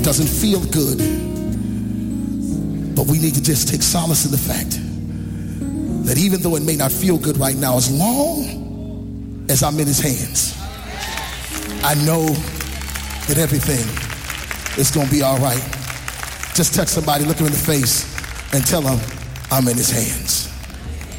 doesn't feel good, but we need to just take solace in the fact that even though it may not feel good right now, as long as I'm in his hands, I know that everything is going to be all right. Just touch somebody, look him in the face, and tell them I'm in his hands.